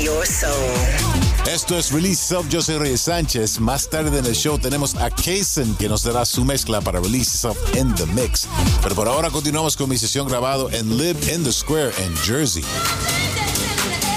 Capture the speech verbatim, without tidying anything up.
your soul. Esto es Release Yourself. Yo soy Reyes Sánchez. Más tarde en el show tenemos a Kaysen, que nos dará su mezcla para Release Yourself in the Mix. Pero por ahora continuamos con mi sesión grabado en Live in the Square en Jersey.